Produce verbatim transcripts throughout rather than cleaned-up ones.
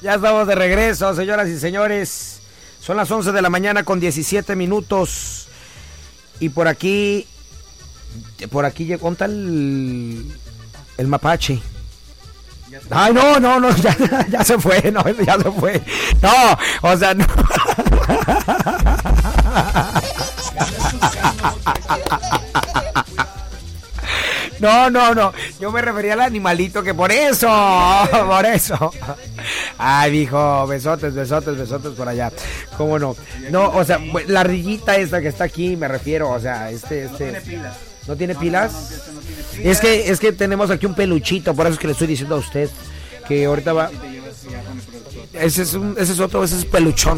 Ya estamos de regreso, señoras y señores. Son las once de la mañana con diecisiete minutos. Y por aquí, por aquí llegó el, el mapache. Ay, no, no, no, ya, ya se fue, no, ya se fue. No, o sea, no. No, no, no, yo me refería al animalito, que por eso, por eso. Ay, mijo, besotes, besotes, besotes por allá. ¿Cómo no? No, o sea, la ardillita esta que está aquí, me refiero, o sea, este, este. No tiene pilas. ¿No tiene pilas? Es que, es que tenemos aquí un peluchito, por eso es que le estoy diciendo a usted que ahorita va. Ese es un, ese es otro, ese es peluchón.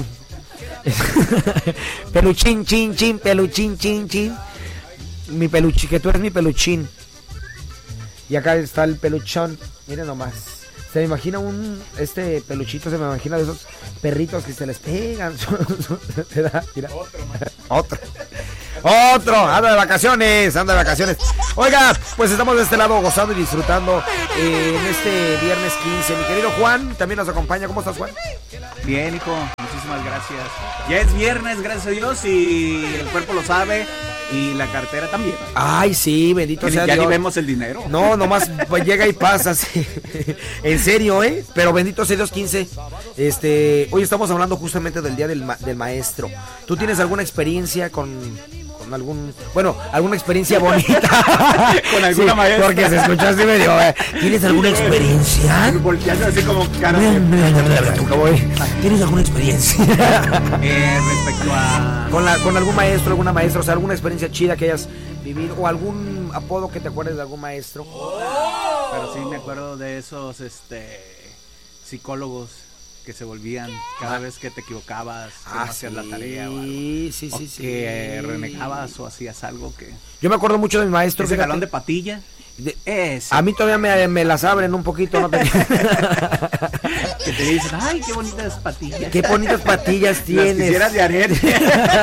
Peluchín, chin, chin, peluchín, chin, chin. Mi peluchín, que tú eres mi peluchín. Y acá está el peluchón. Miren nomás. Se me imagina un, este peluchito, se me imagina de esos perritos que se les pegan. Mira. Otro. Otro. Anda de vacaciones, anda de vacaciones. Oiga, pues estamos de este lado gozando y disfrutando eh, en este viernes quince. Mi querido Juan también nos acompaña. ¿Cómo estás, Juan? Bien, hijo. Muchísimas gracias. Ya es viernes, gracias a Dios, y el cuerpo lo sabe. Y la cartera también. Ay, sí, bendito sea ya Dios. ni vemos el dinero. No, nomás pues, llega y pasa, sí. En serio, ¿eh? Pero bendito sea Dios, quince. Este, hoy estamos hablando justamente del Día del, ma- del Maestro. ¿Tú tienes alguna experiencia con, con algún, bueno, alguna experiencia bonita? Con alguna sí, maestra. Porque se escuchó así medio, ¿eh? ¿Tienes alguna experiencia? Volteando así como cara. ¿Tienes alguna experiencia? Eh, respecto a... Con, la, con algún maestro, alguna maestra, o sea, alguna experiencia chida que hayas vivido, o algún apodo que te acuerdes de algún maestro. Pero sí me acuerdo de esos este psicólogos que se volvían cada vez que te equivocabas, que Ah, no hacías sí, la tarea o algo. sí, sí, O sí, sí. que renegabas o hacías algo que... Yo me acuerdo mucho de mi maestro. Ese fíjate. galón de patilla. De- Ese. A mí todavía me, me las abren un poquito, ¿no? Que te dicen, ay, qué bonitas patillas. Qué bonitas patillas Las tienes. quisieras de arete.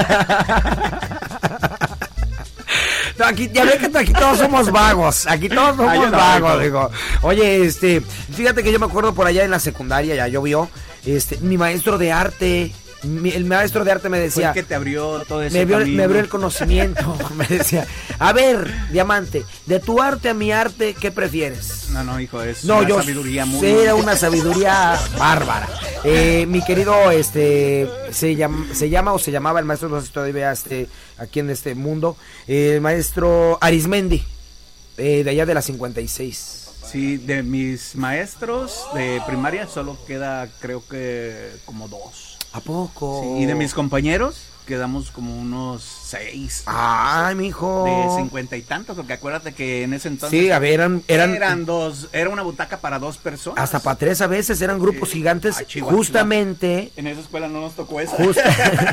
No, aquí, ya ve que aquí todos somos vagos, aquí todos somos Ah, yo no, vagos, hijo. digo. Oye, este, fíjate que yo me acuerdo por allá en la secundaria, ya llovió, este, mi maestro de arte, mi- el maestro de arte me Fue decía, el que te abrió todo eso. me abrió, me abrió el conocimiento, me decía, a ver, Diamante, de tu arte a mi arte, ¿qué prefieres? No, no, hijo, es No, una yo sabiduría muy... era una sabiduría bárbara. Eh, mi querido, este, se llama, se llama o se llamaba el maestro, no sé si todavía este, aquí en este mundo, eh, el maestro Arismendi, eh, de allá de la cincuenta y seis. Sí, de mis maestros de primaria solo queda, creo que, como dos. ¿A poco? Sí, y de mis compañeros quedamos como unos seis. Ay, mijo. De cincuenta y tantos, porque acuérdate que en ese entonces... Sí, a ver, eran, eran, eran dos, era una butaca para dos personas. hasta para tres a veces, eran grupos Sí. gigantes, Ay, Chihuahua, justamente... En esa escuela no nos tocó esa. Justa-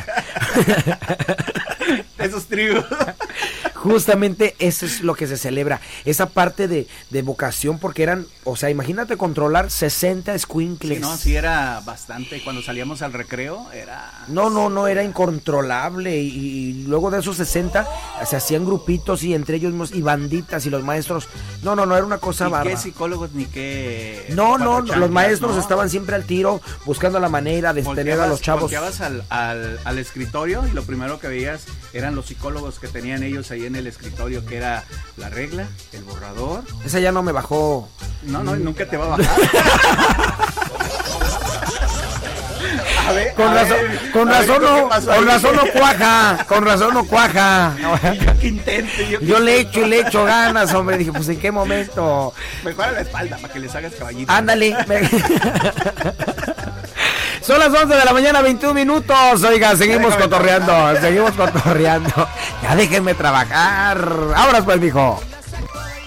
Esos trigos. Justamente eso es lo que se celebra, esa parte de, de vocación, porque eran, o sea, imagínate controlar sesenta escuincles. Sí, no, sí era bastante. Cuando salíamos al recreo era... No, no, no, era incontrolable, y, y luego de esos sesenta se hacían grupitos y entre ellos mismos, y banditas y los maestros, no, no, no, era una cosa Ni bárbara. qué psicólogos ni qué... No, no, cuatro los chanclas, maestros no. estaban siempre al tiro, buscando la manera de tener a los chavos. Volteabas al, al, al escritorio y lo primero que veías eran los psicólogos que tenían ellos ahí en el escritorio, que era la regla, el borrador. Esa ya no me bajó. No, no, nunca te va a bajar. A ver, Con a razón, ver, con a ver, razón ¿qué no, pasó con ahí? razón no cuaja, con razón no cuaja. Que intente, yo, Yo le echo y le echo ganas, hombre. Dije, pues en qué momento. Mejor a la espalda para que les hagas caballito. Ándale. me- Son las once de la mañana, veintiún minutos. Oiga, seguimos Déjame cotorreando, seguimos cotorreando. Ya déjenme trabajar. Ahora pues, mijo.